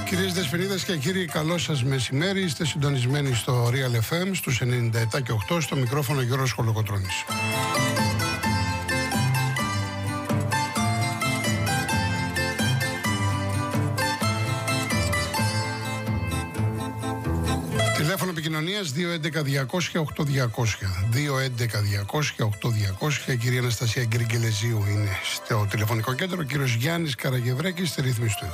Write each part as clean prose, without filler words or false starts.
Κυρίες Δεσποινίδες και κύριοι, καλό σας μεσημέρι. Είστε συντονισμένοι στο Real FM στους 97 και 8, στο μικρόφωνο Γιώργος Κολοκοτρώνης. Τηλέφωνο επικοινωνίας 211-200-8200. 211-200-8200. Η κυρία Αναστασία Γκριγκελεζίου είναι στο τηλεφωνικό κέντρο. Ο κύριος Γιάννης Καραγευρέκης στη ρύθμιση του ήχου.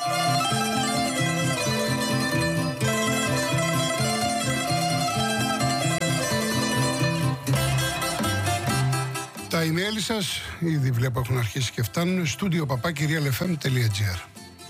Τα email σας ήδη βλέπω έχουν αρχίσει και φτάνουν. studio@realfm.gr.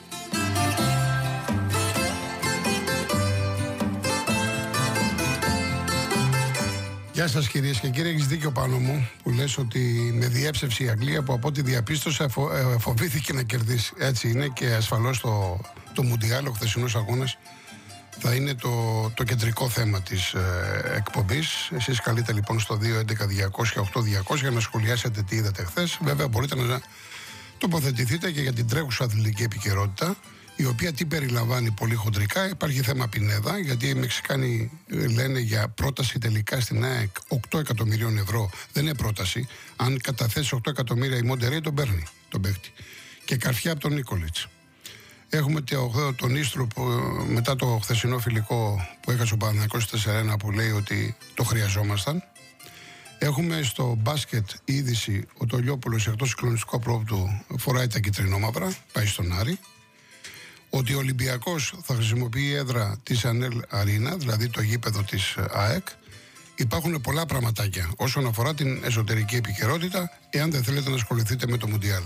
Γεια σας κυρίες και κύριοι, έχεις δίκιο πάνω μου που λες ότι με διέψευση η Αγγλία, που από ό,τι διαπίστωσα φοβήθηκε να κερδίσει. Έτσι είναι και ασφαλώς το Μουντιάλ, ο χθεσινός αγώνας, θα είναι το κεντρικό θέμα της εκπομπής. Εσείς καλείτε λοιπόν στο 211-200-8200 για να σχολιάσετε τι είδατε χθες. Βέβαια μπορείτε να τοποθετηθείτε και για την τρέχουσα αθλητική επικαιρότητα, η οποία τι περιλαμβάνει πολύ χοντρικά. Υπάρχει θέμα Πινέδα, γιατί οι Μεξικάνοι λένε για πρόταση τελικά στην ΑΕΚ 8 εκατομμυρίων ευρώ. Δεν είναι πρόταση. Αν καταθέσει 8 εκατομμύρια η Μοντερέι, τον παίρνει τον παίκτη. Και καρφιά από τον Νίκολιτς. Έχουμε τον Ίστρο που μετά το χθεσινό φιλικό που έχασε ο Παναθηναϊκός 4-1 που λέει ότι το χρειαζόμασταν. Έχουμε στο μπάσκετ είδηση ο Τολιόπουλος εκτός συγκλονιστικού απρόπτου φοράει τα κυτρινόμαυρα, πάει στον Άρη. Ότι ο Ολυμπιακός θα χρησιμοποιεί έδρα της Ανέλ Αρίνα, δηλαδή το γήπεδο της ΑΕΚ. Υπάρχουν πολλά πραγματάκια όσον αφορά την εσωτερική επικαιρότητα, εάν δεν θέλετε να ασχοληθείτε με το Μουντιάλ.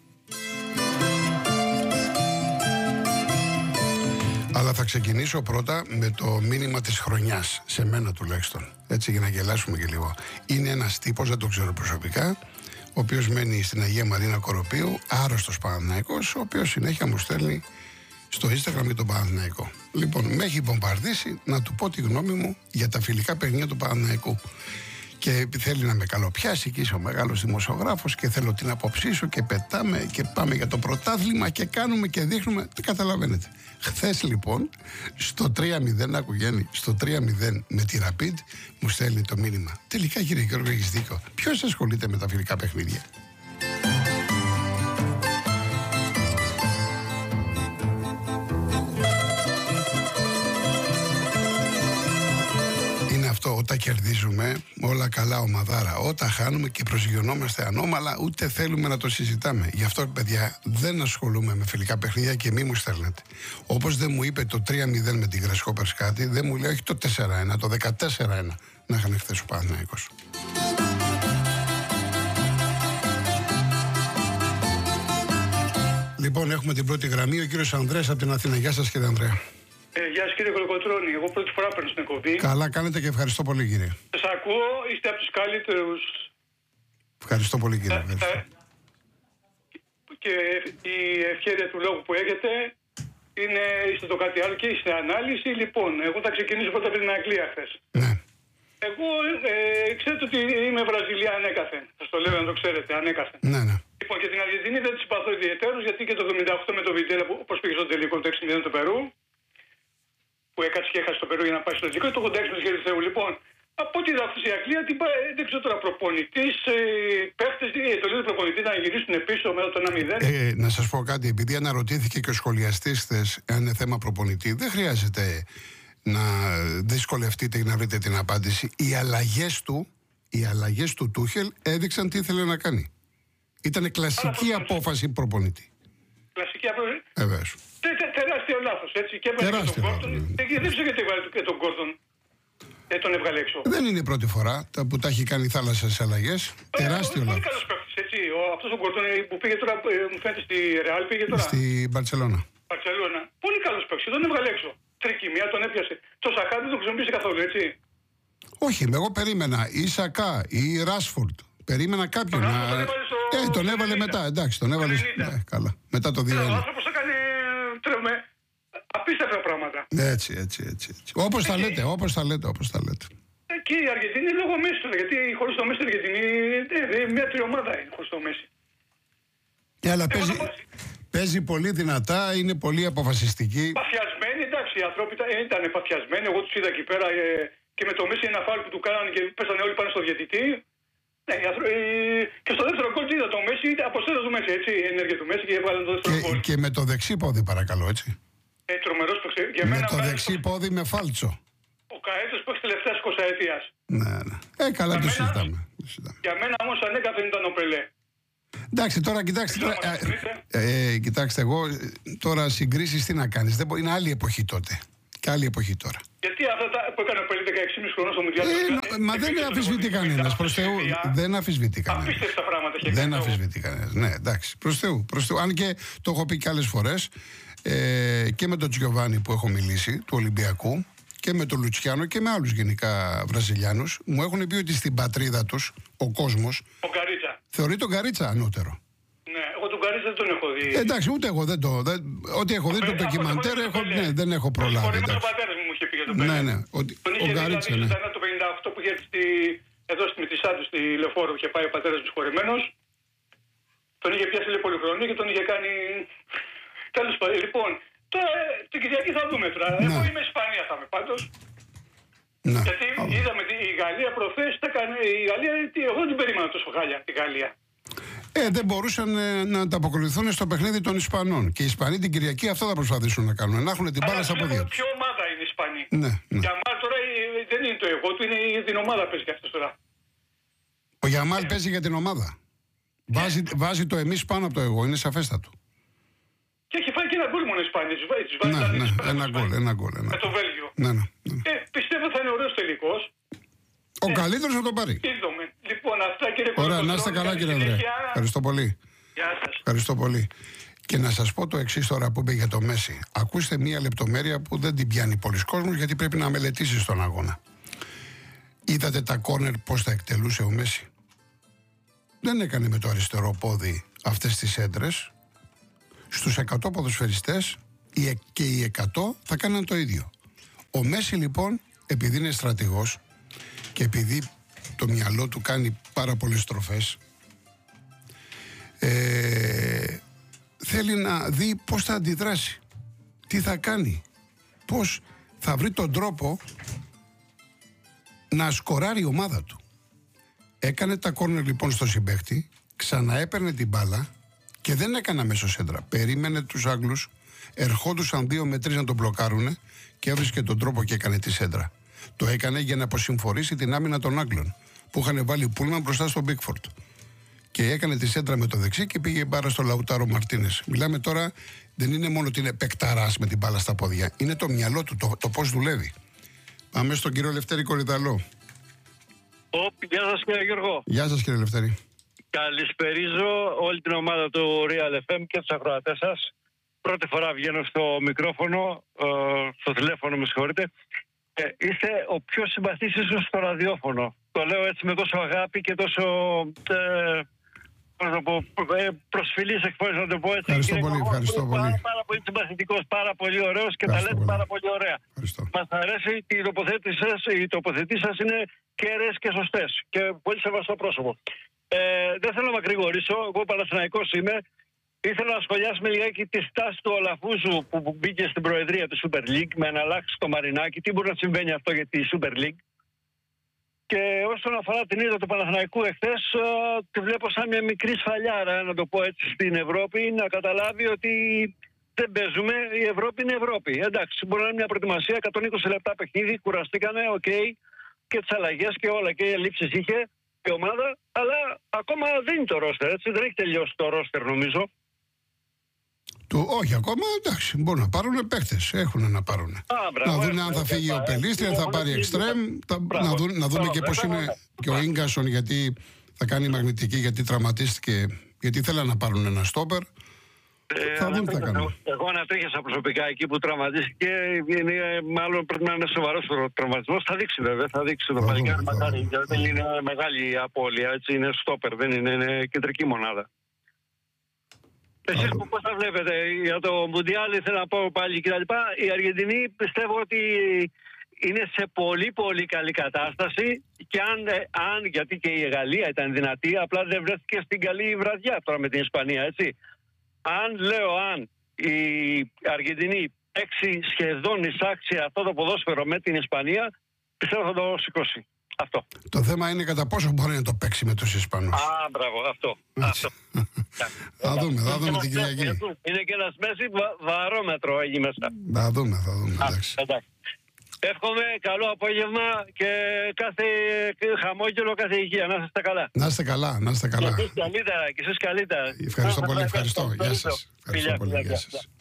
Αλλά θα ξεκινήσω πρώτα με το μήνυμα της χρονιάς, σε μένα τουλάχιστον, έτσι για να γελάσουμε και λίγο. Είναι ένας τύπος, δεν τον ξέρω προσωπικά, ο οποίος μένει στην Αγία Μαρίνα Κοροπίου, άρρωστος Παναθηναϊκός, ο οποίος συνέχεια μου στέλνει στο Instagram για τον Παναθηναϊκό. Λοιπόν, με έχει μπομπαρδίσει να του πω τη γνώμη μου για τα φιλικά παιχνίδια του Παναθηναϊκού. Και θέλει να με καλοπιάσει και είσαι ο μεγάλος δημοσιογράφος και θέλω την άποψή σου και πετάμε και πάμε για το πρωτάθλημα και κάνουμε και δείχνουμε. Τι καταλαβαίνετε. Χθες λοιπόν στο 3-0, άκου Γιάννη, στο 3-0 με τη Rapid μου στέλνει το μήνυμα. Τελικά κύριε Γιώργο, έχεις δίκιο. Ποιος ασχολείται με τα φιλικά παιχνίδια? Όταν κερδίζουμε όλα καλά ομαδάρα, όταν χάνουμε και προσγειωνόμαστε ανώμαλα, ούτε θέλουμε να το συζητάμε. Γι' αυτό παιδιά δεν ασχολούμαι με φιλικά παιχνίδια και μη μου στέλνετε. Όπως δεν μου είπε το 3-0 με την Grasshopper κάτι, δεν μου λέει όχι το 4-1, το 14-1 να είχαν χθες ο Παναθηναϊκός. Λοιπόν, έχουμε την πρώτη γραμμή, ο κύριος Ανδρέας από την Αθήνα. Γεια σας κύριε Ανδρέα. Γεια σας κύριε Κολοκοτρώνη, εγώ πρώτη φορά παίρνω στην εκπομπή. Καλά κάνετε και ευχαριστώ πολύ κύριε. Σας ακούω, είστε από τους καλύτερους. Ευχαριστώ πολύ κύριε. Και η ευχέρεια του λόγου που έχετε είναι, είστε το κάτι άλλο και είστε ανάλυση. Λοιπόν, εγώ θα ξεκινήσω πρώτα από την Αγγλία χθες. Ναι. Εγώ ξέρετε ότι είμαι Βραζιλία ανέκαθεν. Σας το λέω να το ξέρετε, ανέκαθεν. Ναι, ναι. Λοιπόν, και την Αργεντινή δεν τη συμπαθώ ιδιαιτέρως, γιατί και το 78 με το Βιντέλα, όπως πήγε στο τελικό, το 6-0 του Περού, που έκατσε και έχασε το Περού για να πάει στο τελικό, το 86 με το χέρι του Θεού. Λοιπόν, από ό,τι είδα η Αγγλία, δεν ξέρω τώρα, προπονητής, παίχτες, το λέω προπονητή να γυρίσουν πίσω μετά το 1-0. Να σας πω κάτι, επειδή αναρωτήθηκε και ο σχολιαστής χθες αν είναι θέμα προπονητή, δεν χρειάζεται να δυσκολευτείτε ή να βρείτε την απάντηση. Οι αλλαγές του Τούχελ έδειξαν τι ήθελε να κάνει. Ήταν κλασική απόφαση προπονητή. Κλασική απόφαση. Βεβαίως. Τεράστιο λάθος, έτσι. Και έβαλε και τον Γκόρντον. Δεν ξέρω γιατί έβαλε και τον Γκόρντον. Τον έβγαλε έξω. Δεν είναι η πρώτη φορά που τα έχει κάνει θάλασσες αλλαγές. Τεράστιο λάθος. Πολύ καλός παίκτης, έτσι. Αυτός ο Γκόρντον που πήγε τώρα, μου φαίνεται στη Ρεάλ, πήγε τώρα. Στη Μπαρτσελώνα. Πολύ καλός παίκτης, τον έβγαλε έξω. Τρικυμία, τον έπιασε. Το Σακά δεν τον χρησιμοποίησε καθόλου, έτσι. Όχι, εγώ περίμενα ή Σακά ή Ράσφορντ. Περίμενα κάποιον να. Τον έβαλε μετά, εντάξει, τον έβαλε. Καλά. Μετά το 2-1. Ο άνθρωπος έκανε απίστευτα πράγματα. Έτσι. Όπως τα λέτε. Και η Αργεντινή λόγω Μέση, γιατί χωρίς το Μέση η Αργεντινή μια τριομάδα είναι χωρίς το Μέση. Αλλά Παίζει πολύ δυνατά, είναι πολύ αποφασιστική. Παθιασμένοι, εντάξει, οι άνθρωποι ήταν παθιασμένοι. Εγώ τους είδα εκεί πέρα και με το Μέση ένα φάουλ που του κάνανε και πέσανε όλοι πάνω στο διαιτητή. Ναι, και στο δεύτερο γκολ είδα το Μέση, αποσέλα του Μέση, έτσι, η ενέργεια του Μέση και έβγαλε το δεύτερο γκολ. Και με το δεξί πόδι, παρακαλώ, έτσι. Τρομερός που με το δεξί πόδι με φάλτσο. Ο καλύτερος που έχει τελευταία 20 ετίας. Ναι. Καλά το συζητάμε. Για μένα όμως ανέκαθεν ήταν ο Πελέ. Εντάξει, τώρα κοιτάξτε. Κοιτάξτε, εγώ τώρα συγκρίσεις τι να κάνεις. Είναι άλλη εποχή τότε. Και άλλη εποχή τώρα. Γιατί αυτά που έκανε ο Πελέ 16,5 χρονών στο Μουντιάλ. Μα δεν αφισβητεί κανένας. Προς Θεού. Δεν αφισβητεί κανένας. Απίστευτα πράγματα έχει. Δεν αφισβητεί κανένας. Ναι, εντάξει. Προς Θεού. Αν και το έχω πει και άλλες φορές και με τον Τζιοβάνι που έχω μιλήσει, του Ολυμπιακού, και με τον Λουτσιάνο και με άλλους γενικά Βραζιλιάνους, μου έχουν πει ότι στην πατρίδα τους ο κόσμος. Ο Γκαρίτσα. Θεωρεί τον Γκαρίτσα ανώτερο. Ναι, εγώ τον Γκαρίτσα δεν τον έχω δει. Εντάξει, ούτε εγώ δεν το. Ό,τι έχω δει το ντοκιμαντέρ δεν έχω προλάβει. Ο πατέρας μου είχε πει για τον Πελέ. Ναι. Ο Γκαρίτσα. Ναι. Το 58 που είχε έρθει εδώ στη Μητισάτου, στη Λεωφόρο, είχε πάει ο πατέρας μου συγχωρεμένος. Τον είχε πιάσει λέει πολυχρονία και τον είχε κάνει. Τέλος πάντων, λοιπόν. Τώρα την Κυριακή θα δούμε τώρα. Εγώ είμαι Ισπανία θα είμαι πάντως. Ναι. Γιατί είδαμε η Γαλλία προχθές τα έκανε. Η Γαλλία, εγώ δεν την περίμενα τόσο χάλια η Γαλλία. Δεν μπορούσαν να ανταποκριθούν στο παιχνίδι των Ισπανών. Και οι Ισπανοί την Κυριακή αυτό θα προσπαθήσουν να κάνουν. Να έχουν την μπάλα στα πόδια τους. Ποια ομάδα είναι οι Ισπανοί. Ναι. Γιαμάλ τώρα δεν είναι το εγώ του, είναι την ομάδα παίζει και αυτό τώρα. Ο Γιαμάλ παίζει για την ομάδα. Βάζει το εμείς πάνω από το εγώ, είναι σαφέστατο. Και έχει φάει και ένα γκολ μόνο οι Ισπανοί. Ναι, ένα γκολ. Με το Βέλγιο. Ναι. Πιστεύω θα είναι ωραίος τελικός. Ο καλύτερος θα τον πάρει. Είδαμε. Λοιπόν, αυτά κύριε Ωραία, να είστε καλά κύριε Ανδρέα. Ευχαριστώ πολύ. Γεια σας. Ευχαριστώ πολύ. Και να σας πω το εξής τώρα που είπε για το Μέση. Ακούστε μία λεπτομέρεια που δεν την πιάνει πολλοί κόσμος γιατί πρέπει να μελετήσεις τον αγώνα. Είδατε τα κόρνερ πώς τα εκτελούσε ο Μέση. Δεν έκανε με το αριστερό πόδι αυτές τις έντρες. Στους 100 ποδοσφαιριστές και οι 100 θα κάναν το ίδιο. Ο Μέση λοιπόν, επειδή είναι στρατηγός και επειδή το μυαλό του κάνει πάρα πολλές στροφές, θέλει να δει πώς θα αντιδράσει, τι θα κάνει, πώς θα βρει τον τρόπο να σκοράρει η ομάδα του. Έκανε τα κόρνερ λοιπόν στο συμπαίχτη, ξαναέπαιρνε την μπάλα και δεν έκανε αμέσως σέντρα. Περίμενε τους Άγγλους, ερχόντουσαν 2 με 3 να τον μπλοκάρουνε και έβρισκε τον τρόπο και έκανε τη σέντρα. Το έκανε για να αποσυμφορήσει την άμυνα των Άγγλων που είχαν βάλει Πούλμαν μπροστά στον Μπίκφορντ. Και έκανε τη σέντρα με το δεξί και πήγε μπάρα στο Λαουτάρο Μαρτίνες. Μιλάμε τώρα, δεν είναι μόνο ότι είναι παικταράς με την μπάλα στα πόδια, είναι το μυαλό του, το πώς δουλεύει. Πάμε στον κύριο Λευτέρη Κορυδαλό. Γεια σας κύριε Γιώργο. Γεια σας κύριε Λευτέρη. Καλησπερίζω όλη την ομάδα του Real FM και τους ακροατές σας. Πρώτη φορά βγαίνω στο μικρόφωνο, στο τηλέφωνο με συγχωρείτε. Είστε ο πιο συμπαθής ίσως στο ραδιόφωνο. Το λέω έτσι με τόσο αγάπη και τόσο προσφυλής εκφώνηση να το πω έτσι. Ευχαριστώ πολύ, ευχαριστώ πολύ. Πάρα πολύ συμπαθητικός, πάρα πολύ ωραίος και τα λέτε πάρα πολύ ωραία. Μας αρέσει οι τοποθετήσεις σας είναι κέραιες και σωστές και πολύ σεβαστό πρόσωπο. Δεν θέλω να μακρηγορήσω, εγώ Παναθηναϊκός είμαι. Ήθελα να σχολιάσουμε λιγάκι τη στάση του Αλαφούζου που μπήκε στην προεδρία του Super League με αναλλάξει το Μαρινάκι. Τι μπορεί να συμβαίνει αυτό για τη Super League. Και όσον αφορά την ήττα του Παναθηναϊκού εχθές, τη βλέπω σαν μια μικρή σφαλιάρα, να το πω έτσι, στην Ευρώπη, να καταλάβει ότι δεν παίζουμε, η Ευρώπη είναι Ευρώπη. Εντάξει, μπορεί να είναι μια προετοιμασία, 120 λεπτά παιχνίδι, κουραστήκανε, και τις αλλαγές και όλα, και οι ελλείψεις είχε η ομάδα, αλλά ακόμα δεν είναι το ρόστερ, έτσι, δεν έχει τελειώσει το ρόστερ νομίζω. Όχι ακόμα, εντάξει, μπορούν να πάρουν παίχτες, έχουν να πάρουν. Να δουν αν θα φύγει ο Πελίστρια, αν θα πάρει εξτρέμ, να δούμε και πώς είναι και ο Ίγκασον, γιατί θα κάνει μαγνητική, γιατί τραυματίστηκε, γιατί θέλαν να πάρουν ένα στόπερ. Θα δούμε τι θα κάνουν. Εγώ ανατρίχιασα προσωπικά εκεί που τραυματίστηκε, μάλλον πρέπει να είναι σοβαρός ο τραυματισμός. Θα δείξει βέβαια, θα δείξει το παλικάρι μακάρι, δεν είναι μεγάλη απώλεια, έτσι, είναι στόπερ, δεν είναι κεντρική μονάδα. Εσείς πώς τα βλέπετε για το Μουντιάλ, ήθελα να πω πάλι και τα λοιπά. Η Αργεντινή πιστεύω ότι είναι σε πολύ πολύ καλή κατάσταση και αν γιατί και η Γαλλία ήταν δυνατή, απλά δεν βρέθηκε στην καλή βραδιά τώρα με την Ισπανία, έτσι. αν η Αργεντινή παίξει σχεδόν εισάξει αυτό το ποδόσφαιρο με την Ισπανία, πιστεύω θα το σηκώσει. Αυτό. Το θέμα είναι κατά πόσο μπορεί να το παίξει με τους Ισπανούς. Μπράβο, αυτό. Θα δούμε την Κυριακή. Είναι και ένας μέση βαρόμετρο εκεί μέσα. Θα δούμε, εντάξει. Εύχομαι καλό απόγευμα και κάθε χαμόγελο, κάθε υγεία. Να είστε καλά. Να είστε καλά. Και εσείς καλύτερα. Ευχαριστώ πολύ, ευχαριστώ. Γεια σας. Ευχαριστώ πολύ, γεια σας.